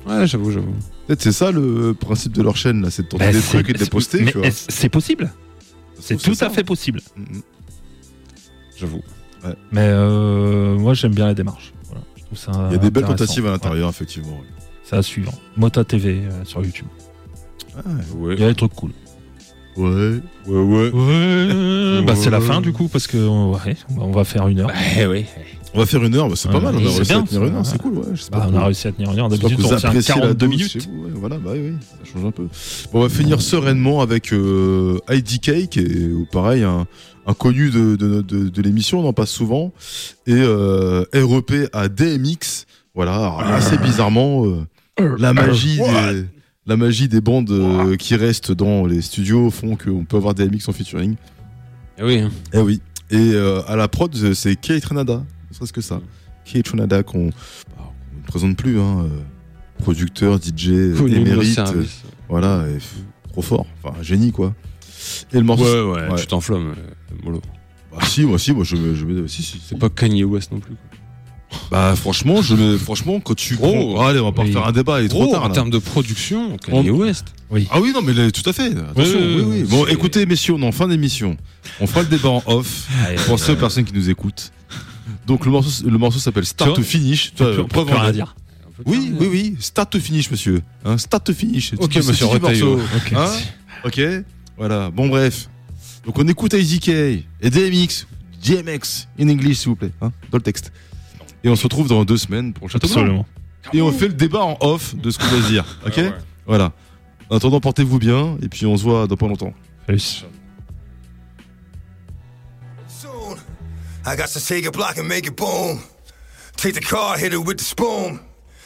Ouais, j'avoue. Peut-être c'est ça le principe de leur chaîne, là, c'est de tenter des trucs et de les poster. Mais tu vois. c'est possible. C'est tout à fait possible. J'avoue. Ouais. Mais moi, j'aime bien la démarche. Voilà, je trouve ça Il y a des belles intéressant. tentatives à l'intérieur, effectivement. Ouais. C'est à suivre. Mota TV sur YouTube. Ouais. Il y a des trucs cool. Ouais. Bah, c'est la fin du coup parce que on va faire 1 heure. Ouais. On va faire 1 heure, bah, c'est pas mal, on a c'est réussi bien, à tenir 1 heure, ça. c'est cool, ouais. Bah, on a réussi à tenir 1 heure. D'habitude, J'espère que on vous tient appréciez la 42 dose minutes. chez vous, ouais, voilà, bah oui, ça change un peu. Bon, on va finir sereinement avec IDK, qui est pareil, un connu de l'émission, on en passe souvent, et REP à DMX, voilà, alors, assez bizarrement, la magie des bandes qui restent dans les studios font qu'on peut avoir DMX en featuring. Eh oui. Eh oui. Et à la prod, c'est Kate Renada, ne serait-ce que ça. Kate Renada qu'on ne présente plus, hein, producteur, DJ, émérite, voilà, et trop fort, enfin un génie quoi. Et le morceau. Ouais. Tu t'enflammes, mollo. Bah si, moi je mets, si. C'est pas Kanye West non plus. Bah franchement, quand tu. Allez, on va pas refaire un débat, il est trop tard. En là. termes de production, Kanye West. Oui. Ah oui, non, mais tout à fait. Attention, oui. Bon, écoutez, messieurs, on est en fin d'émission. On fera le débat en off pour ces personnes qui nous écoutent. Donc le morceau s'appelle Start to Finish. Tu peux rien dire. Oui. Start to Finish, monsieur. Hein, Start to Finish. Ok, monsieur Retailleau. Ok. Voilà. Bon, bref. Donc on écoute IDK et DMX in English, s'il vous plaît, hein, dans le texte. Et on se retrouve dans 2 semaines pour le Château Absolument. Et on fait le débat en off de ce qu'on va dire. Ok. Ouais. Voilà. En attendant, portez-vous bien et puis on se voit dans pas longtemps. Salut. Soon, I got to take a block and make it boom. Take the car, hit it with the spoon.